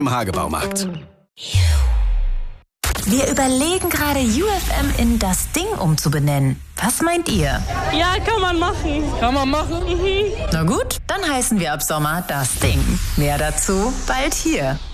im Hagebaumarkt. Wir überlegen gerade, UFM in das Ding umzubenennen. Was meint ihr? Ja, kann man machen. Kann man machen? Na gut, dann heißen wir ab Sommer das Ding. Mehr dazu bald hier.